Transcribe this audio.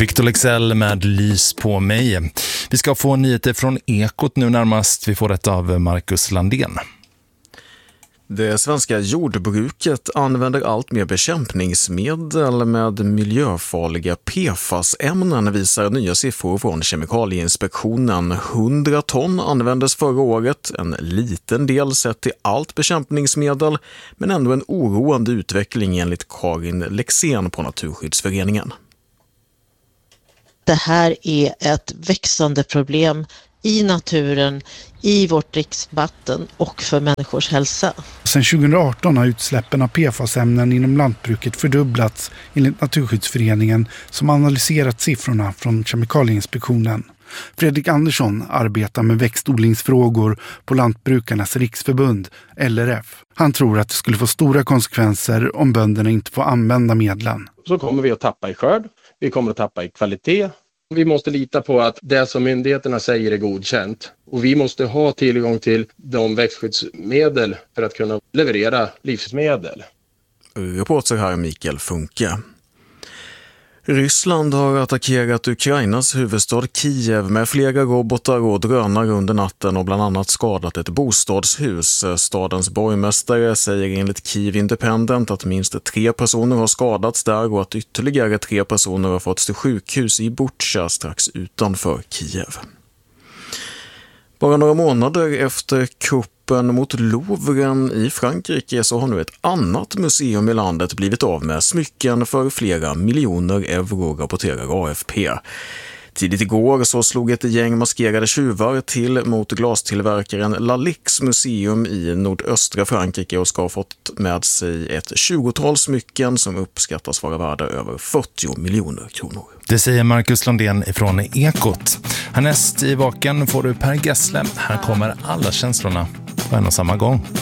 Victor Lexell med Lys på mig. Vi ska få nyheter från Ekot nu närmast. Vi får det av Marcus Landén. Det svenska jordbruket använder allt mer bekämpningsmedel med miljöfarliga PFAS-ämnen, visar nya siffror från Kemikalieinspektionen. 100 ton användes förra året, en liten del sett till allt bekämpningsmedel, men ändå en oroande utveckling enligt Karin Lexén på Naturskyddsföreningen. Det här är ett växande problem i naturen, i vårt dricksvatten och för människors hälsa. Sedan 2018 har utsläppen av PFAS-ämnen inom lantbruket fördubblats enligt Naturskyddsföreningen som analyserat siffrorna från Kemikalieinspektionen. Fredrik Andersson arbetar med växtodlingsfrågor på Lantbrukarnas riksförbund, LRF. Han tror att det skulle få stora konsekvenser om bönderna inte får använda medlen. Så kommer vi att tappa i skörd, vi kommer att tappa i kvalitet. Vi måste lita på att det som myndigheterna säger är godkänt. Och vi måste ha tillgång till de växtskyddsmedel för att kunna leverera livsmedel. Reporter här Mikael Funke. Ryssland har attackerat Ukrainas huvudstad Kiev med flera robotar och drönare under natten och bland annat skadat ett bostadshus. Stadens borgmästare säger enligt Kiev Independent att minst 3 personer har skadats där och att ytterligare 3 personer har fått till sjukhus i Bucha strax utanför Kiev. Bara några månader efter kuppen mot Louvren i Frankrike så har nu ett annat museum i landet blivit av med smycken för flera miljoner euro, rapporterar AFP. Tidigt igår så slog ett gäng maskerade tjuvar till mot glastillverkaren Lalix museum i nordöstra Frankrike och ska ha fått med sig ett 20-tal smycken som uppskattas vara värda över 40 miljoner kronor. Det säger Marcus Landén ifrån Ekot. Härnäst i vaken får du Per Gessle. Här kommer alla känslorna på en och samma gång.